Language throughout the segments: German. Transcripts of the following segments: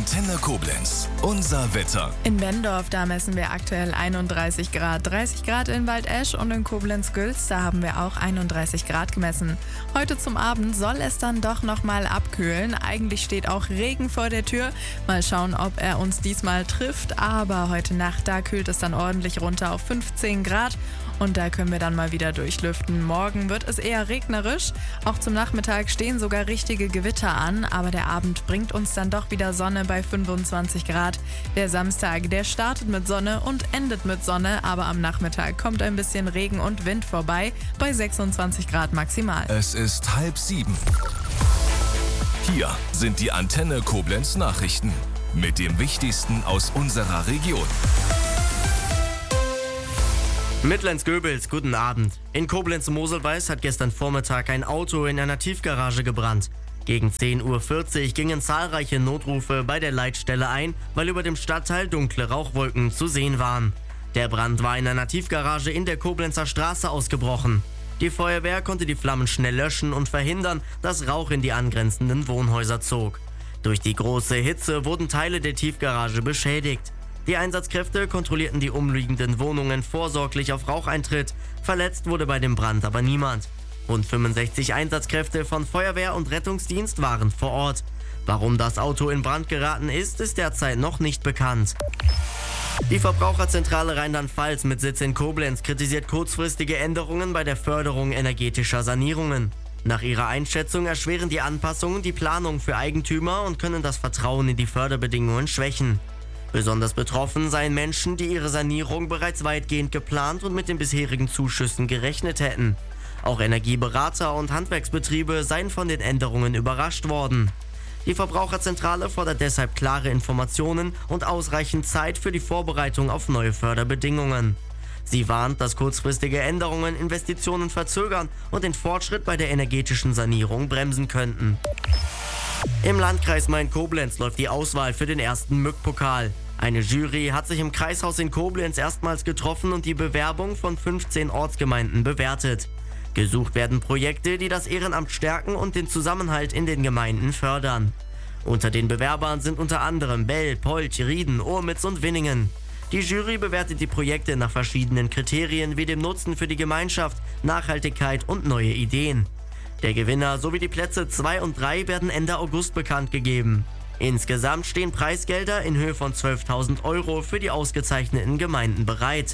Antenne Koblenz. Unser Wetter. In Benndorf, da messen wir aktuell 31 Grad. 30 Grad in Waldesch und in Koblenz-Gülz, da haben wir auch 31 Grad gemessen. Heute zum Abend soll es dann doch nochmal abkühlen. Eigentlich steht auch Regen vor der Tür. Mal schauen, ob er uns diesmal trifft. Aber heute Nacht, da kühlt es dann ordentlich runter auf 15 Grad. Und da können wir dann mal wieder durchlüften. Morgen wird es eher regnerisch. Auch zum Nachmittag stehen sogar richtige Gewitter an. Aber der Abend bringt uns dann doch wieder Sonne bei 25 Grad. Der Samstag, der startet mit Sonne und endet mit Sonne. Aber am Nachmittag kommt ein bisschen Regen und Wind vorbei bei 26 Grad maximal. Es ist 6:30. Hier sind die Antenne Koblenz Nachrichten. Mit dem Wichtigsten aus unserer Region. Mittlens-Göbels, guten Abend. In Koblenz-Moselweiß hat gestern Vormittag ein Auto in einer Tiefgarage gebrannt. Gegen 10:40 Uhr gingen zahlreiche Notrufe bei der Leitstelle ein, weil über dem Stadtteil dunkle Rauchwolken zu sehen waren. Der Brand war in einer Tiefgarage in der Koblenzer Straße ausgebrochen. Die Feuerwehr konnte die Flammen schnell löschen und verhindern, dass Rauch in die angrenzenden Wohnhäuser zog. Durch die große Hitze wurden Teile der Tiefgarage beschädigt. Die Einsatzkräfte kontrollierten die umliegenden Wohnungen vorsorglich auf Raucheintritt. Verletzt wurde bei dem Brand aber niemand. Rund 65 Einsatzkräfte von Feuerwehr und Rettungsdienst waren vor Ort. Warum das Auto in Brand geraten ist derzeit noch nicht bekannt. Die Verbraucherzentrale Rheinland-Pfalz mit Sitz in Koblenz kritisiert kurzfristige Änderungen bei der Förderung energetischer Sanierungen. Nach ihrer Einschätzung erschweren die Anpassungen die Planung für Eigentümer und können das Vertrauen in die Förderbedingungen schwächen. Besonders betroffen seien Menschen, die ihre Sanierung bereits weitgehend geplant und mit den bisherigen Zuschüssen gerechnet hätten. Auch Energieberater und Handwerksbetriebe seien von den Änderungen überrascht worden. Die Verbraucherzentrale fordert deshalb klare Informationen und ausreichend Zeit für die Vorbereitung auf neue Förderbedingungen. Sie warnt, dass kurzfristige Änderungen Investitionen verzögern und den Fortschritt bei der energetischen Sanierung bremsen könnten. Im Landkreis Main-Koblenz läuft die Auswahl für den ersten Mück-Pokal. Eine Jury hat sich im Kreishaus in Koblenz erstmals getroffen und die Bewerbung von 15 Ortsgemeinden bewertet. Gesucht werden Projekte, die das Ehrenamt stärken und den Zusammenhalt in den Gemeinden fördern. Unter den Bewerbern sind unter anderem Bell, Polch, Rieden, Urmitz und Winningen. Die Jury bewertet die Projekte nach verschiedenen Kriterien wie dem Nutzen für die Gemeinschaft, Nachhaltigkeit und neue Ideen. Der Gewinner sowie die Plätze 2 und 3 werden Ende August bekannt gegeben. Insgesamt stehen Preisgelder in Höhe von 12.000 € für die ausgezeichneten Gemeinden bereit.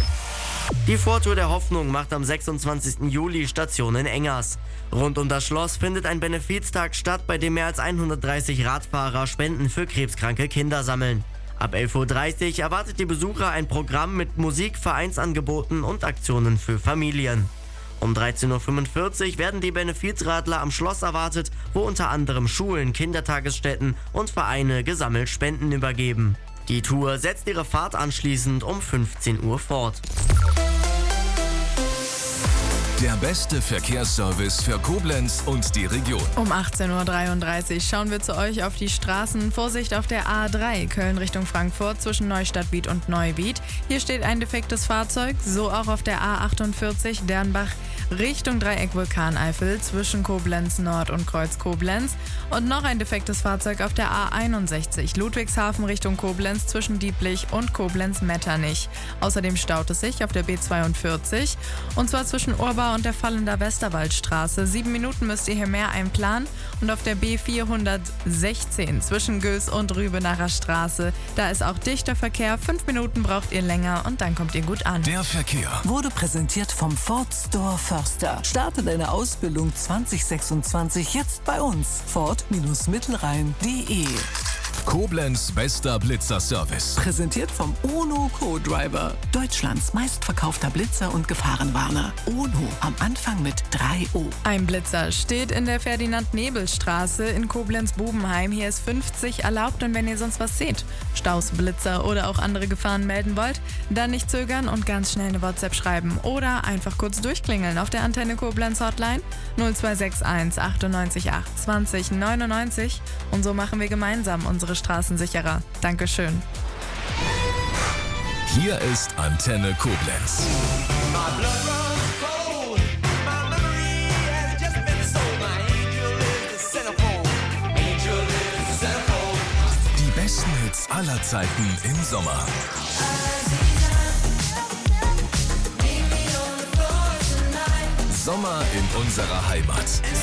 Die Vortour der Hoffnung macht am 26. Juli Station in Engers. Rund um das Schloss findet ein Benefiztag statt, bei dem mehr als 130 Radfahrer Spenden für krebskranke Kinder sammeln. Ab 11:30 Uhr erwartet die Besucher ein Programm mit Musik, Vereinsangeboten und Aktionen für Familien. Um 13:45 Uhr werden die Benefizradler am Schloss erwartet, wo unter anderem Schulen, Kindertagesstätten und Vereine gesammelt Spenden übergeben. Die Tour setzt ihre Fahrt anschließend um 15 Uhr fort. Der beste Verkehrsservice für Koblenz und die Region. Um 18:33 Uhr schauen wir zu euch auf die Straßen. Vorsicht auf der A3 Köln Richtung Frankfurt zwischen Neustadtbiet und Neubiet. Hier steht ein defektes Fahrzeug. So auch auf der A48 Dernbach Richtung Dreieck Vulkaneifel zwischen Koblenz Nord und Kreuz Koblenz. Und noch ein defektes Fahrzeug auf der A61 Ludwigshafen Richtung Koblenz zwischen Dieblich und Koblenz-Metternich. Außerdem staut es sich auf der B42 und zwar zwischen Urba und der Fallender Westerwaldstraße. 7 Minuten müsst ihr hier mehr einplanen. Und auf der B416 zwischen Güls und Rübenacher Straße, da ist auch dichter Verkehr. 5 Minuten braucht ihr länger und dann kommt ihr gut an. Der Verkehr wurde präsentiert vom Ford Store Förster. Starte deine Ausbildung 2026 jetzt bei uns. Ford-Mittelrhein.de. Koblenz bester Blitzer-Service. Präsentiert vom Ono Co-Driver. Deutschlands meistverkaufter Blitzer und Gefahrenwarner. Ono am Anfang mit 3 O. Ein Blitzer steht in der Ferdinand-Nebel-Straße in Koblenz-Bubenheim. Hier ist 50 erlaubt und wenn ihr sonst was seht, Staus, Blitzer oder auch andere Gefahren melden wollt, dann nicht zögern und ganz schnell eine WhatsApp schreiben oder einfach kurz durchklingeln auf der Antenne Koblenz Hotline 0261 98 8 20 99 und so machen wir gemeinsam unsere Straßen sicherer. Dankeschön. Hier ist Antenne Koblenz. Hits aller Zeiten im Sommer. Sommer in unserer Heimat.